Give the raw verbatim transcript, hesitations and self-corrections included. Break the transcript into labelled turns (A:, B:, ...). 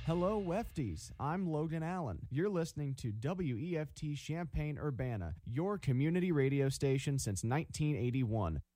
A: Hello, Wefties. I'm Logan Allen. You're listening to W E F T Champaign-Urbana, your community radio station since nineteen eighty-one.